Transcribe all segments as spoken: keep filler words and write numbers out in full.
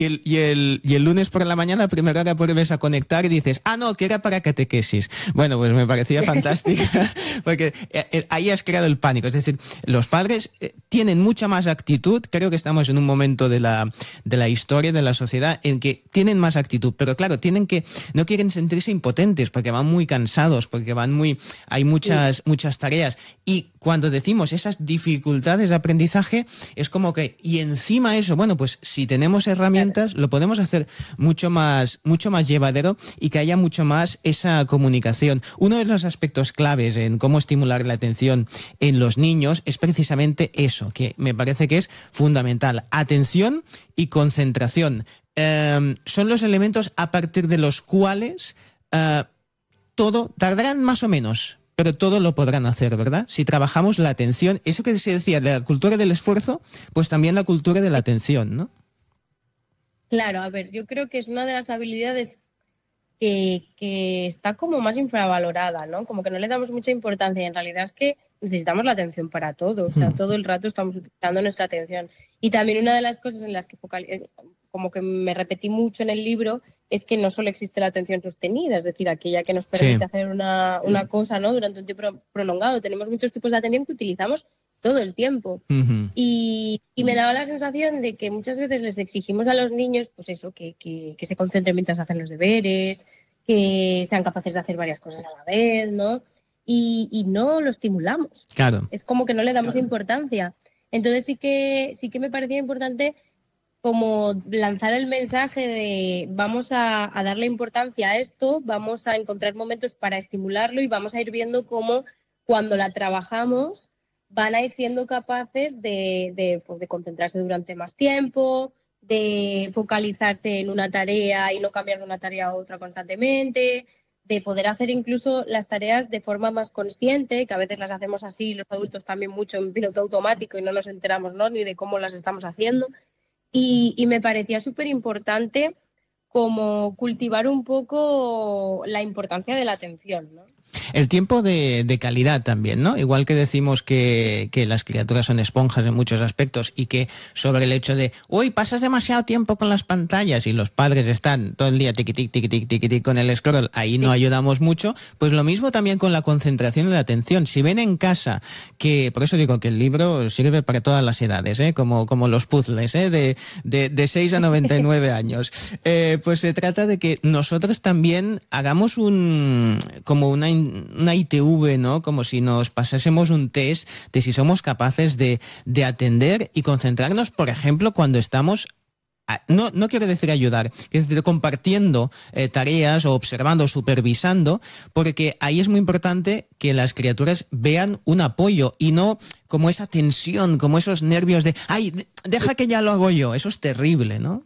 y el, y, el, y el lunes por la mañana, a primera hora, vuelves a conectar y dices, ah, no, que era para catequesis. Bueno, pues me parecía fantástica, porque eh, ahí has creado el pánico. Es decir, los padres eh, tienen mucha más actitud. Creo que estamos en un momento de la, de la historia, de la sociedad, en que tienen más actitud, pero claro, tienen que, no quieren sentirse impotentes porque van muy cansados, porque van muy, hay muchas, sí. muchas tareas. Y cuando decimos esas dificultades de aprendizaje, es como que, y encima eso, bueno, pues si tenemos herramientas, lo podemos hacer mucho más, mucho más llevadero y que haya mucho más esa comunicación. Uno de los aspectos claves en cómo estimular la atención en los niños es precisamente eso, que me parece que es fundamental. Atención y concentración. Eh, son los elementos a partir de los cuales eh, todo, tardarán más o menos, pero todo lo podrán hacer, ¿verdad? Si trabajamos la atención, eso que se decía, la cultura del esfuerzo, pues también la cultura de la atención, ¿no? Claro, a ver, yo creo que es una de las habilidades que, que está como más infravalorada, ¿no? Como que no le damos mucha importancia y en realidad es que necesitamos la atención para todo, o sea, mm. todo el rato estamos utilizando nuestra atención. Y también una de las cosas en las que focal, como que me repetí mucho en el libro es que no solo existe la atención sostenida, es decir, aquella que nos permite sí. hacer una, una cosa, ¿no? Durante un tiempo prolongado. Tenemos muchos tipos de atención que utilizamos todo el tiempo. Uh-huh. Y, y me daba la sensación de que muchas veces les exigimos a los niños, pues eso, que, que, que se concentren mientras hacen los deberes, que sean capaces de hacer varias cosas a la vez, ¿no? Y, y no lo estimulamos. Claro. Es como que no le damos claro. importancia. Entonces sí que, sí que me parecía importante como lanzar el mensaje de vamos a, a darle importancia a esto, vamos a encontrar momentos para estimularlo y vamos a ir viendo cómo cuando la trabajamos van a ir siendo capaces de, de, pues, de concentrarse durante más tiempo, de focalizarse en una tarea y no cambiar de una tarea a otra constantemente, de poder hacer incluso las tareas de forma más consciente, que a veces las hacemos así, los adultos también mucho en piloto automático y no nos enteramos, ¿no? Ni de cómo las estamos haciendo. Y, y me parecía súper importante como cultivar un poco la importancia de la atención, ¿no? El tiempo de, de calidad también, ¿no? Igual que decimos que, que las criaturas son esponjas en muchos aspectos y que sobre el hecho de, uy, pasas demasiado tiempo con las pantallas y los padres están todo el día tiqui tic tiqui tic tiqui tic con el scroll, ahí no ayudamos mucho, pues lo mismo también con la concentración y la atención. Si ven en casa que, por eso digo que el libro sirve para todas las edades, ¿eh? Como, como los puzzles, ¿eh? De, de, de seis a noventa y nueve años. Eh, pues se trata de que nosotros también hagamos un, como una una I T V, ¿no? Como si nos pasásemos un test de si somos capaces de, de atender y concentrarnos, por ejemplo, cuando estamos, a, no, no quiero decir ayudar, quiero decir compartiendo eh, tareas o observando, supervisando, porque ahí es muy importante que las criaturas vean un apoyo y no como esa tensión, como esos nervios de, ay, deja que ya lo hago yo. Eso es terrible, ¿no?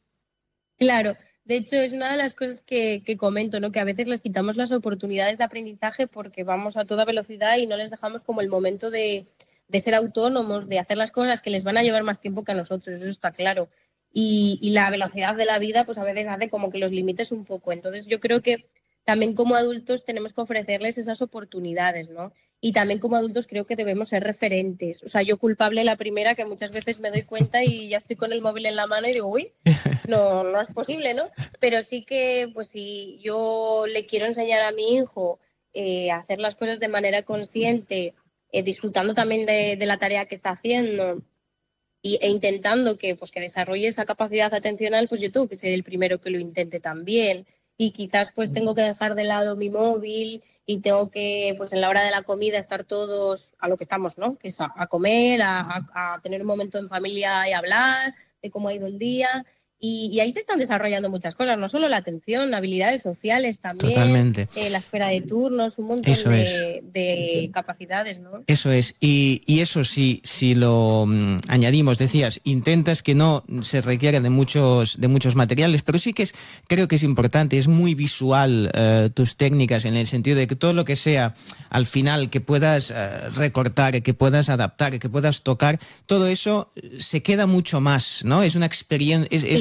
Claro. De hecho, es una de las cosas que, que comento, ¿no? Que a veces les quitamos las oportunidades de aprendizaje porque vamos a toda velocidad y no les dejamos como el momento de, de ser autónomos, de hacer las cosas que les van a llevar más tiempo que a nosotros, eso está claro. Y, y la velocidad de la vida, pues a veces hace como que los limites un poco. Entonces yo creo que también como adultos tenemos que ofrecerles esas oportunidades, ¿no? Y también como adultos creo que debemos ser referentes. O sea, yo culpable la primera, que muchas veces me doy cuenta y ya estoy con el móvil en la mano y digo, uy, no, no es posible, ¿no? Pero sí que, pues si yo le quiero enseñar a mi hijo eh, a hacer las cosas de manera consciente, eh, disfrutando también de, de la tarea que está haciendo y, e intentando que, pues, que desarrolle esa capacidad atencional, pues yo tengo que ser el primero que lo intente también. Y quizás pues tengo que dejar de lado mi móvil y tengo que, pues en la hora de la comida, estar todos a lo que estamos, ¿no? Que es a, a comer, a, a, a tener un momento en familia y hablar de cómo ha ido el día. Y, y ahí se están desarrollando muchas cosas, no solo la atención, habilidades sociales también. Totalmente. Eh, la espera de turnos, un montón eso de, es. de capacidades, ¿no? Eso es. Y, y eso sí, si lo um, añadimos, decías, intentas que no se requiera de muchos, de muchos materiales, pero sí que es, creo que es importante, es muy visual uh, tus técnicas en el sentido de que todo lo que sea al final que puedas uh, recortar, que puedas adaptar, que puedas tocar, todo eso se queda mucho más, ¿no? Es una experiencia, es, es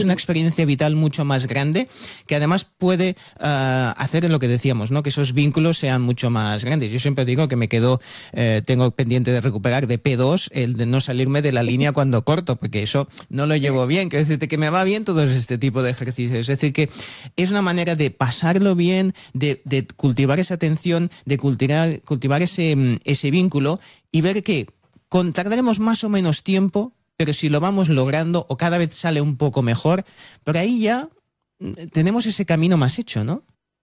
una experiencia vital mucho más grande, que además puede uh, hacer lo que decíamos, ¿no? Que esos vínculos sean mucho más grandes. Yo siempre digo que me quedo, eh, tengo pendiente de recuperar de P dos el de no salirme de la línea cuando corto, porque eso no lo llevo bien. Quiero decirte que me va bien todo este tipo de ejercicios. Es decir, que es una manera de pasarlo bien, de, de cultivar esa atención, de cultivar, cultivar ese, ese vínculo y ver que con, tardaremos más o menos tiempo, pero si lo vamos logrando o cada vez sale un poco mejor, por ahí ya tenemos ese camino más hecho, ¿no?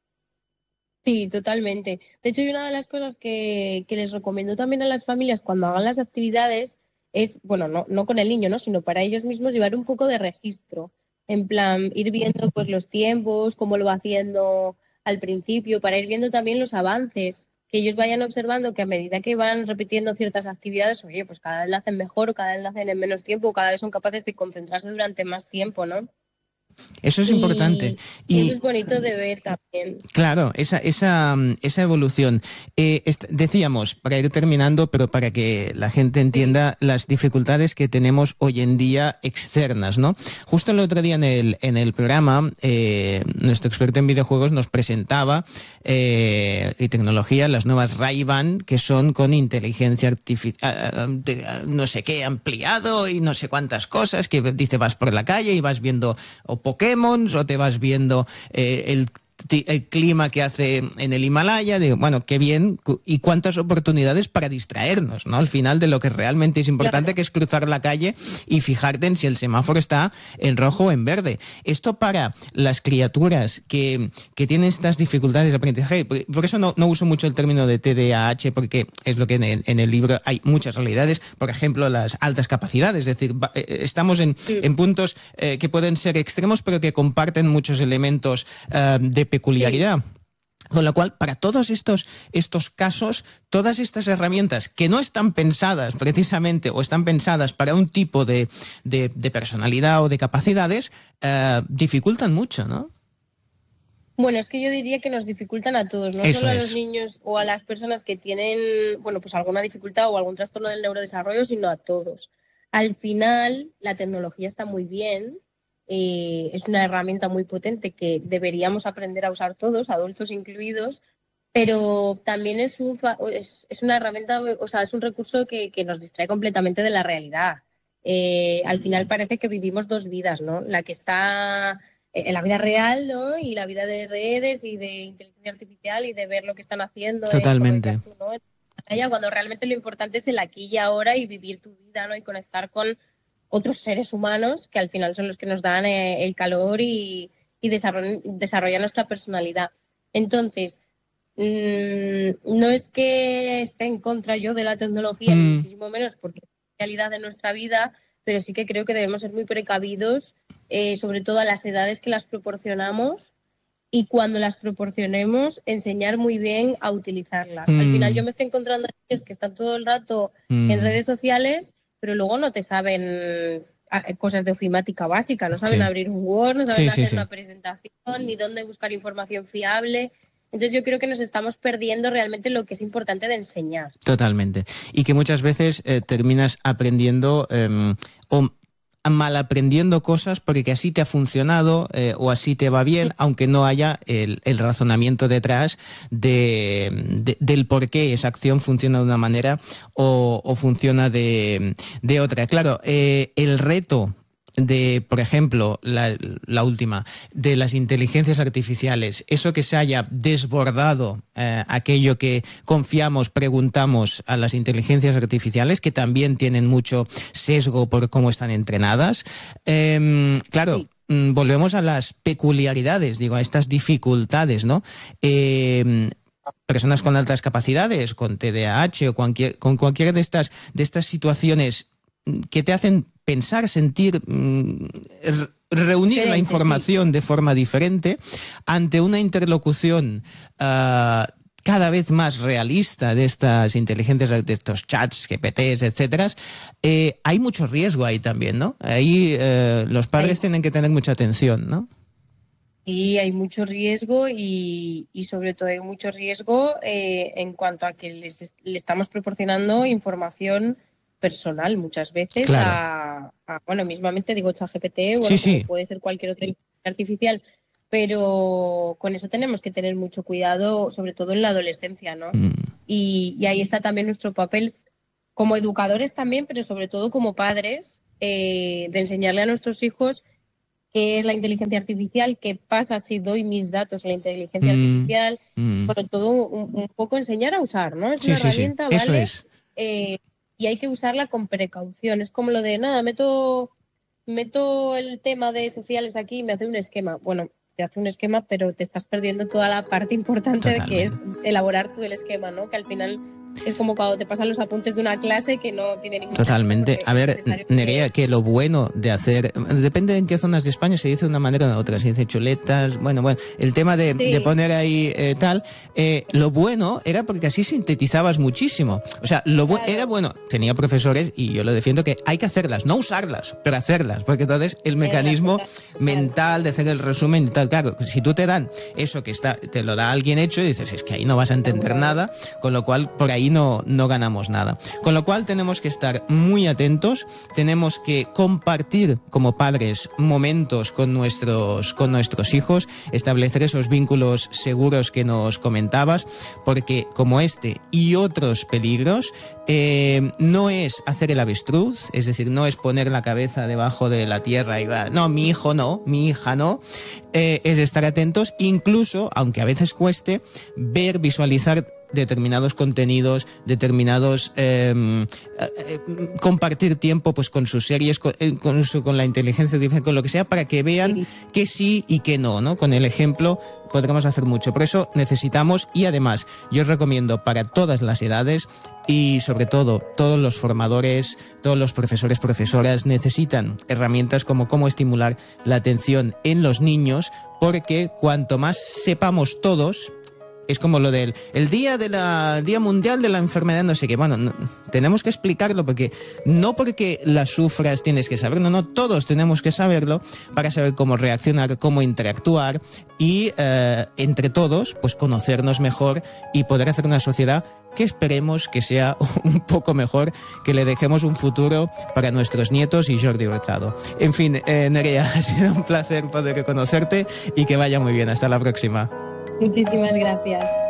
Sí, totalmente. De hecho, y una de las cosas que, que les recomiendo también a las familias cuando hagan las actividades es, bueno, no, no con el niño, ¿no? Sino para ellos mismos llevar un poco de registro. En plan, ir viendo pues los tiempos, cómo lo va haciendo al principio, para ir viendo también los avances, que ellos vayan observando que a medida que van repitiendo ciertas actividades, oye, pues cada vez la hacen mejor, o cada vez la hacen en menos tiempo, o cada vez son capaces de concentrarse durante más tiempo, ¿no? Eso es Y, importante. y Y eso es bonito de ver también. claro, esa, esa, esa evolución. Eh, decíamos, para ir terminando, pero para que la gente entienda sí. las dificultades que tenemos hoy en día externas, ¿no? Justo el otro día en el, en el programa, eh, nuestro experto en videojuegos nos presentaba eh, y tecnología, las nuevas Ray-Ban, que son con inteligencia artificial, no sé qué, ampliado y no sé cuántas cosas, que dice vas por la calle y vas viendo o Pokémon o te vas viendo eh, el el clima que hace en el Himalaya, digo, bueno, qué bien, y cuántas oportunidades para distraernos, ¿no? Al final de lo que realmente es importante, claro, que es cruzar la calle y fijarte en si el semáforo está en rojo o en verde. Esto para las criaturas que, que tienen estas dificultades de aprendizaje, por eso no, no uso mucho el término de T D A H, porque es lo que en el, en el libro hay muchas realidades, por ejemplo, las altas capacidades, es decir, estamos en, sí. en puntos eh, que pueden ser extremos, pero que comparten muchos elementos eh, de peculiaridad. Sí. Con lo cual, para todos estos, estos casos, todas estas herramientas que no están pensadas precisamente o están pensadas para un tipo de, de, de personalidad o de capacidades, eh, dificultan mucho, ¿no? Bueno, es que yo diría que nos dificultan a todos, no Eso solo a es. los niños o a las personas que tienen, bueno, pues alguna dificultad o algún trastorno del neurodesarrollo, sino a todos. Al final, la tecnología está muy bien. Eh, es una herramienta muy potente que deberíamos aprender a usar todos, adultos incluidos, pero también es, un, es, es una herramienta, o sea, es un recurso que, que nos distrae completamente de la realidad. Eh, al final parece que vivimos dos vidas, ¿no? La que está en la vida real, ¿no? Y la vida de redes y de inteligencia artificial y de ver lo que están haciendo. Totalmente. En, tú, ¿no? En pantalla, cuando realmente lo importante es el aquí y ahora y vivir tu vida, ¿no? Y conectar con otros seres humanos que al final son los que nos dan eh, el calor y, y desarrollan, desarrollan nuestra personalidad. Entonces, mmm, no es que esté en contra yo de la tecnología, mm. ni muchísimo menos, porque es la realidad de nuestra vida, pero sí que creo que debemos ser muy precavidos, eh, sobre todo a las edades que las proporcionamos, y cuando las proporcionemos, enseñar muy bien a utilizarlas. Mm. Al final yo me estoy encontrando niños que están todo el rato mm. en redes sociales, pero luego no te saben cosas de ofimática básica, no saben sí. abrir un Word, no saben sí, hacer sí, sí. una presentación, ni dónde buscar información fiable. Entonces yo creo que nos estamos perdiendo realmente lo que es importante de enseñar. Totalmente. Y que muchas veces eh, terminas aprendiendo eh, o mal aprendiendo cosas porque así te ha funcionado eh, o así te va bien, aunque no haya el, el razonamiento detrás de, de, del por qué esa acción funciona de una manera o, o funciona de, de otra. Claro, eh, el reto de, por ejemplo, la, la última, de las inteligencias artificiales, eso que se haya desbordado eh, aquello que confiamos, preguntamos a las inteligencias artificiales, que también tienen mucho sesgo por cómo están entrenadas. Eh, claro, sí. Volvemos a las peculiaridades, digo, a estas dificultades, ¿no? Eh, personas con altas capacidades, con T D A H o cualquier, con cualquiera de estas, de estas situaciones que te hacen pensar, sentir, reunir diferente, la información sí. de forma diferente ante una interlocución uh, cada vez más realista de estas inteligencias, de estos chats, G P Ts, etcétera. Eh, hay mucho riesgo ahí también, ¿no? Ahí eh, los padres hay... tienen que tener mucha atención, ¿no? Sí, hay mucho riesgo y, y sobre todo hay mucho riesgo eh, en cuanto a que les, les estamos proporcionando información personal muchas veces claro. a, a, bueno, mismamente digo ChatGPT, bueno, sí, sí. puede ser cualquier otra inteligencia artificial, pero con eso tenemos que tener mucho cuidado, sobre todo en la adolescencia, ¿no? Mm. Y, y ahí está también nuestro papel como educadores también, pero sobre todo como padres, eh, de enseñarle a nuestros hijos qué es la inteligencia artificial, qué pasa si doy mis datos a la inteligencia mm, artificial, mm. sobre todo un, un poco enseñar a usar, ¿no? Es sí, una sí, herramienta, sí. ¿vale? Eso es. Eh, y hay que usarla con precaución. Es como lo de, nada, meto, meto el tema de sociales aquí y me hace un esquema. Bueno, te hace un esquema, pero te estás perdiendo toda la parte importante de que es elaborar tú el esquema, ¿no? Que al final es como cuando te pasan los apuntes de una clase que no tiene ningún Totalmente. A ver, Nerea, que lo bueno de hacer, depende en qué zonas de España se dice de una manera o de otra, se dice chuletas, bueno, bueno, el tema de, sí. de poner ahí eh, tal, eh, lo bueno era porque así sintetizabas muchísimo. O sea, lo bu- claro. era bueno, tenía profesores, y yo lo defiendo, que hay que hacerlas, no usarlas, pero hacerlas, porque entonces el mecanismo mental de hacer el resumen y tal, claro, si tú te dan eso que está, te lo da alguien hecho y dices, es que ahí no vas a entender claro. nada, con lo cual por ahí No, no ganamos nada. Con lo cual tenemos que estar muy atentos, tenemos que compartir como padres momentos con nuestros, con nuestros hijos, establecer esos vínculos seguros que nos comentabas, porque como este y otros peligros, eh, no es hacer el avestruz, es decir, no es poner la cabeza debajo de la tierra y va, no, mi hijo no, mi hija no, eh, es estar atentos, incluso, aunque a veces cueste, ver, visualizar determinados contenidos, determinados eh, eh, compartir tiempo pues con sus series, con, con, su, con la inteligencia artificial, con lo que sea, para que vean sí. que sí y que no, ¿no? Con el ejemplo podremos hacer mucho. Por eso necesitamos, y además yo os recomiendo para todas las edades y sobre todo todos los formadores, todos los profesores, profesoras necesitan herramientas como cómo estimular la atención en los niños, porque cuanto más sepamos todos, es como lo del el día de la día mundial de la enfermedad no sé qué. Bueno, no, tenemos que explicarlo, porque no porque la sufras tienes que saberlo, no, todos tenemos que saberlo para saber cómo reaccionar, cómo interactuar y eh, entre todos pues conocernos mejor y poder hacer una sociedad que esperemos que sea un poco mejor, que le dejemos un futuro para nuestros nietos y Jordi Hurtado. En fin, eh, Nerea, ha sido un placer poder conocerte y que vaya muy bien. Hasta la próxima. Muchísimas gracias.